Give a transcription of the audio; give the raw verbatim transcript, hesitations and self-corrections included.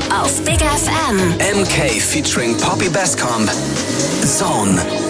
auf Big F M. M K featuring Poppy Bascomb. Zone.